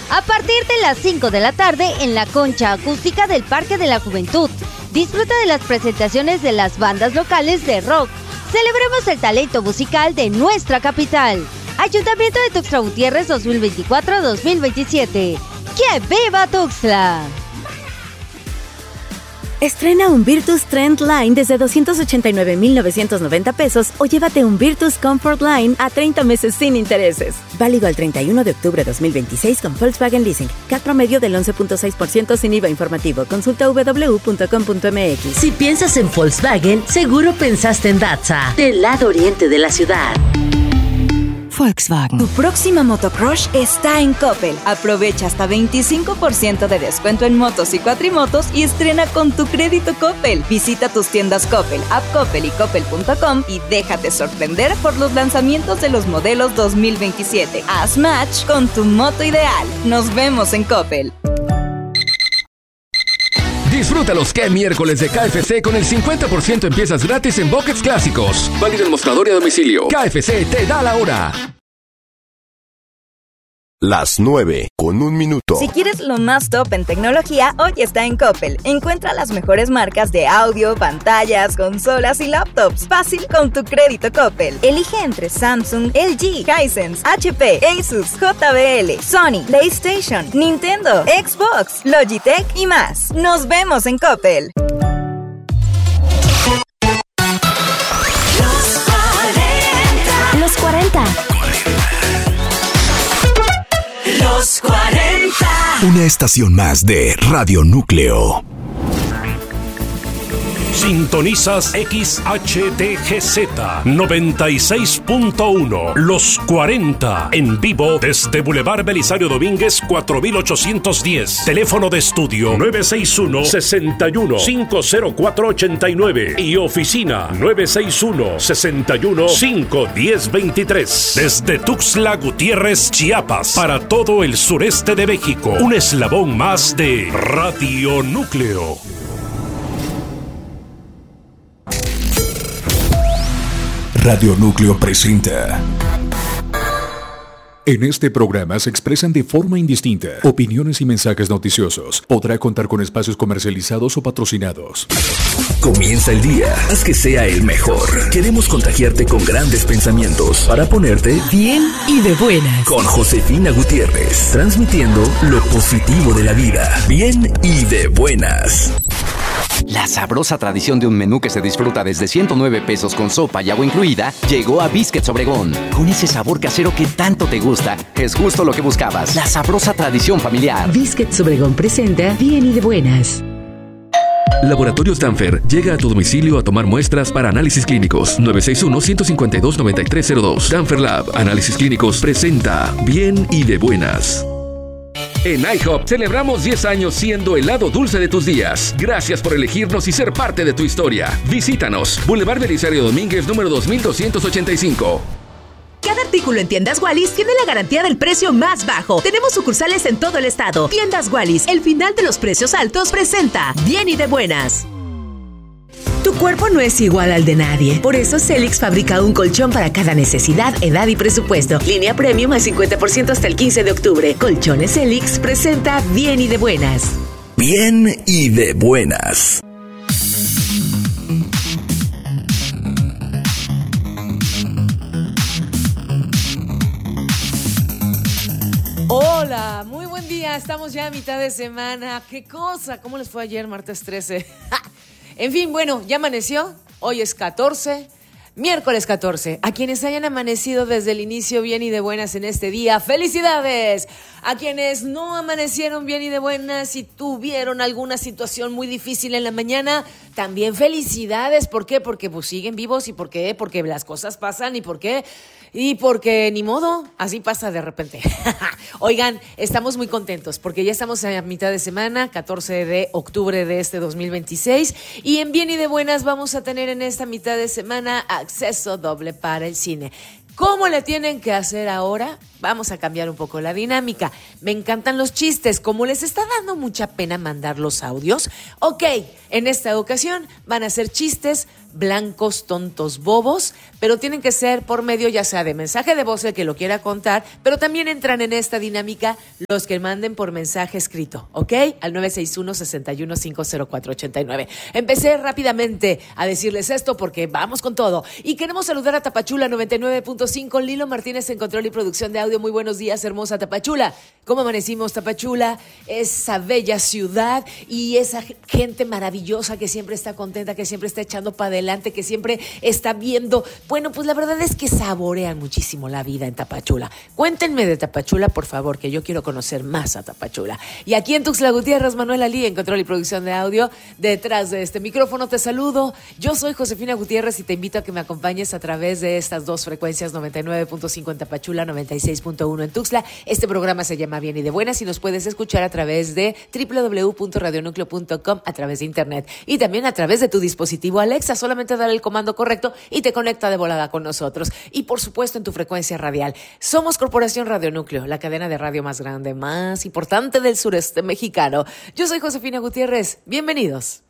a partir de las 5 de la tarde en la Concha Acústica del Parque de la Juventud. Disfruta de las presentaciones de las bandas locales de rock. Celebremos el talento musical de nuestra capital. Ayuntamiento de Tuxtla Gutiérrez 2024-2027. ¡Que viva Tuxtla! Estrena un Virtus Trend Line desde 289,990 pesos o llévate un Virtus Comfort Line a 30 meses sin intereses. Válido al 31 de octubre 2026 con Volkswagen Leasing. CAT promedio del 11.6% sin IVA informativo. Consulta www.com.mx. Si piensas en Volkswagen, seguro pensaste en Datsa, del lado oriente de la ciudad. Volkswagen. Tu próxima motocrush está en Coppel. Aprovecha hasta 25% de descuento en motos y cuatrimotos y estrena con tu crédito Coppel. Visita tus tiendas Coppel, App Coppel y Coppel.com y déjate sorprender por los lanzamientos de los modelos 2027. Haz match con tu moto ideal. Nos vemos en Coppel. Disfruta los que miércoles de KFC con el 50% en piezas gratis en buckets clásicos. Válido en mostrador y a domicilio. KFC te da la hora. Las 9:01. Si quieres lo más top en tecnología, hoy está en Coppel. Encuentra las mejores marcas de audio, pantallas, consolas y laptops. Fácil con tu crédito Coppel. Elige entre Samsung, LG, Hisense, HP, Asus, JBL, Sony, PlayStation, Nintendo, Xbox, Logitech y más. Nos vemos en Coppel. Los 40. Los 40. Una estación más de Radio Núcleo. Sintonizas XHDGZ 96.1 Los 40 en vivo desde Boulevard Belisario Domínguez 4810. Teléfono de estudio 961-61-50489 y oficina 961-61-51023. Desde Tuxtla Gutiérrez, Chiapas, para todo el sureste de México. Un eslabón más de Radio Núcleo. Radio Núcleo presenta. En este programa se expresan de forma indistinta opiniones y mensajes noticiosos. Podrá contar con espacios comercializados o patrocinados. Comienza el día, haz que sea el mejor. Queremos contagiarte con grandes pensamientos para ponerte bien y de buenas. Con Josefina Gutiérrez, transmitiendo lo positivo de la vida. Bien y de buenas. La sabrosa tradición de un menú que se disfruta desde 109 pesos con sopa y agua incluida llegó a Biscuits Obregón. Con ese sabor casero que tanto te gusta, es justo lo que buscabas. La sabrosa tradición familiar. Biscuits Obregón presenta Bien y de Buenas. Laboratorios Danfer llega a tu domicilio a tomar muestras para análisis clínicos. 961-152-9302. Danfer Lab, análisis clínicos, presenta Bien y de Buenas. En IHOP celebramos 10 años siendo el lado dulce de tus días. Gracias por elegirnos y ser parte de tu historia. Visítanos. Boulevard Belisario Domínguez, número 2285. Cada artículo en Tiendas Wallis tiene la garantía del precio más bajo. Tenemos sucursales en todo el estado. Tiendas Wallis, el final de los precios altos, presenta Bien y de Buenas. Tu cuerpo no es igual al de nadie. Por eso Celix fabrica un colchón para cada necesidad, edad y presupuesto. Línea premium al 50% hasta el 15 de octubre. Colchones Celix presenta Bien y de Buenas. Bien y de buenas. Hola, muy buen día. Estamos ya a mitad de semana. ¿Qué cosa? ¿Cómo les fue ayer, martes 13? En fin, bueno, ya amaneció. Hoy es 14, miércoles 14. A quienes hayan amanecido desde el inicio bien y de buenas en este día, ¡felicidades! A quienes no amanecieron bien y de buenas y tuvieron alguna situación muy difícil en la mañana, también felicidades. ¿Por qué? Porque pues siguen vivos. ¿Y por qué? Porque las cosas pasan. ¿Y por qué? Y porque ni modo, así pasa de repente. Oigan, estamos muy contentos porque ya estamos a mitad de semana, 14 de octubre de este 2026, y en Bien y de Buenas vamos a tener en esta mitad de semana acceso doble para el cine. ¿Cómo le tienen que hacer ahora? Vamos a cambiar un poco la dinámica. Me encantan los chistes. Como les está dando mucha pena mandar los audios, ok, en esta ocasión van a ser chistes blancos, tontos, bobos, pero tienen que ser por medio ya sea de mensaje de voz el que lo quiera contar, pero también entran en esta dinámica los que manden por mensaje escrito, ¿ok? Al 961-61-50489. Empecé rápidamente a decirles esto porque vamos con todo. Y queremos saludar a Tapachula 99.5, Lilo Martínez en control y producción de audio. Muy buenos días, hermosa Tapachula. ¿Cómo amanecimos, Tapachula? Esa bella ciudad y esa gente maravillosa que siempre está contenta, que siempre está echando para adelante, que siempre está viendo. Bueno, pues la verdad es que saborean muchísimo la vida en Tapachula. Cuéntenme de Tapachula, por favor, que yo quiero conocer más a Tapachula. Y aquí en Tuxtla Gutiérrez, Manuel Ali en control y producción de audio. Detrás de este micrófono te saludo. Yo soy Josefina Gutiérrez y te invito a que me acompañes a través de estas dos frecuencias, 99.5 en Tapachula, 96.1 en Tuxtla. Este programa se llama Bien y de Buenas y nos puedes escuchar a través de www.radionucleo.com, a través de internet y también a través de tu dispositivo Alexa. Solamente dar el comando correcto y te conecta de volada con nosotros. Y por supuesto en tu frecuencia radial. Somos Corporación Radio Núcleo, la cadena de radio más grande, más importante del sureste mexicano. Yo soy Josefina Gutiérrez. Bienvenidos.